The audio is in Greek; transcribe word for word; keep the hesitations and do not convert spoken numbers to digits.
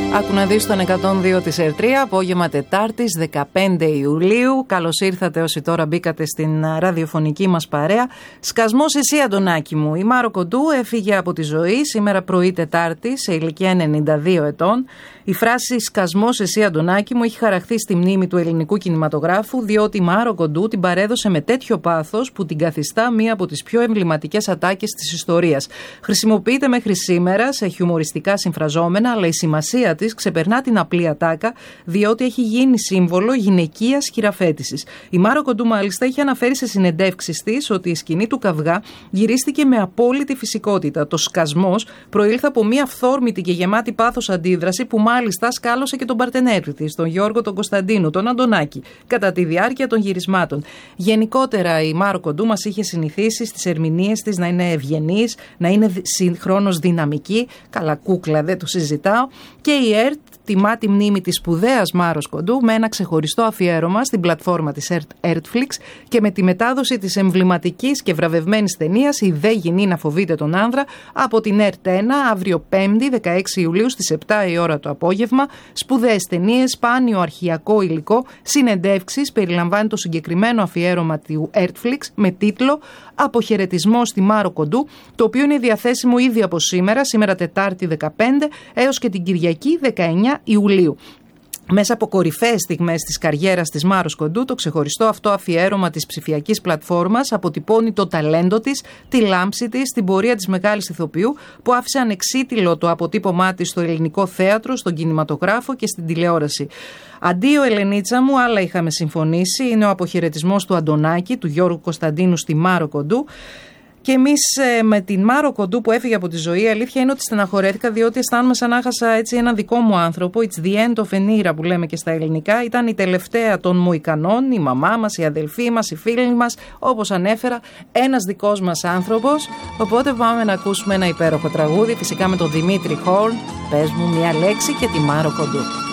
Άκου να δεις τον εκατόν δύο της ΕΡ τρία, απόγευμα Τετάρτης δεκαπέντε Ιουλίου. Καλώς ήρθατε όσοι τώρα μπήκατε στην ραδιοφωνική μας παρέα. Σκασμός εσύ, Αντωνάκη μου. Η Μάρο Κοντού έφυγε από τη ζωή σήμερα πρωί Τετάρτη σε ηλικία ενενήντα δύο ετών. Η φράση «Σκασμός εσύ, Αντωνάκη μου» έχει χαραχθεί στη μνήμη του ελληνικού κινηματογράφου, διότι η Μάρο Κοντού την παρέδωσε με τέτοιο πάθος που την καθιστά μία από τις πιο εμβληματικές ατάκες της ιστορίας. Χρησιμοποιείται μέχρι σήμερα σε χιουμοριστικά συμφραζόμενα, αλλά η σημασία της ξεπερνά την απλή ατάκα, διότι έχει γίνει σύμβολο γυναικείας χειραφέτησης. Η Μάρο Κοντού, μάλιστα, έχει αναφέρει σε συνεντεύξεις της ότι η σκηνή του καυγά γυρίστηκε με απόλυτη φυσικότητα. Το σκασμός προήλθε από μία αυθόρμητη και γεμάτη πάθος αντίδραση που μάλιστα σκάλωσε και τον παρτενέρη της, τον Γιώργο τον Κωνσταντίνου, τον Αντωνάκη, κατά τη διάρκεια των γυρισμάτων. Γενικότερα, η Μάρο Κοντού μας είχε συνηθίσει στις ερμηνείες της να είναι ευγενής, να είναι συγχρόνως δυναμική. Καλά, κούκλα, δεν το συζητάω. Και η ΕΡΤ τιμά τη μνήμη της σπουδαίας Μάρος Κοντού με ένα ξεχωριστό αφιέρωμα στην πλατφόρμα της Netflix και με τη μετάδοση της εμβληματικής και βραβευμένης ταινίας «Η δε γυνή να φοβείται τον άνδρα» από την ΕΡΤ ένα αύριο Πέμπτη δεκαέξι Ιουλίου στις επτά η ώρα το απόγευμα. Σπουδαίες ταινίες, σπάνιο αρχαιακό υλικό, συνεντεύξεις, περιλαμβάνει το συγκεκριμένο αφιέρωμα του Netflix με τίτλο «Αποχαιρετισμό στη Μάρο Κοντού», το οποίο είναι διαθέσιμο ήδη από σήμερα, σήμερα Τετάρτη δεκαπέντε έως και την Κυριακή δεκαεννέα Ιουλίου. Μέσα από κορυφαίες στιγμές της καριέρας της Μάρος Κοντού, το ξεχωριστό αυτό αφιέρωμα της ψηφιακής πλατφόρμας αποτυπώνει το ταλέντο της, τη λάμψη της, την πορεία της μεγάλης ηθοποιού που άφησε ανεξίτηλο το αποτύπωμά της στο ελληνικό θέατρο, στον κινηματογράφο και στην τηλεόραση. Αντίο Ελενίτσα μου, άλλα είχαμε συμφωνήσει, είναι ο αποχαιρετισμός του Αντωνάκη, του Γιώργου Κωνσταντίνου στη Μάρο Κοντού. Και εμείς με την Μάρο Κοντού που έφυγε από τη ζωή, η αλήθεια είναι ότι στεναχωρέθηκα, διότι αισθάνομαι σαν να έχασα έτσι έναν δικό μου άνθρωπο. It's the end of an era που λέμε και στα ελληνικά. Ήταν η τελευταία των Μοϊκανών, η μαμά μας, η αδελφή μας, οι φίλοι μας, όπως ανέφερα, ένας δικός μας άνθρωπος. Οπότε πάμε να ακούσουμε ένα υπέροχο τραγούδι, φυσικά με τον Δημήτρη Χόρν. Πες μου μια λέξη και τη Μάρο Κοντού.